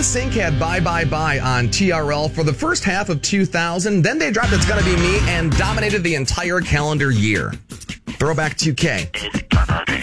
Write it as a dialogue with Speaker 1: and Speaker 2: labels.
Speaker 1: NSYNC had Bye Bye Bye on TRL for the first half of 2000. Then they dropped It's Gonna Be Me and dominated the entire calendar year. Throwback 2K.